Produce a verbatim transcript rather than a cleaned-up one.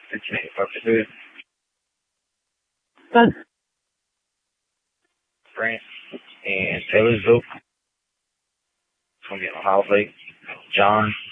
fifteen eighty-five Done. France and Taylorsville. It's going to be in Ohio Lake. John.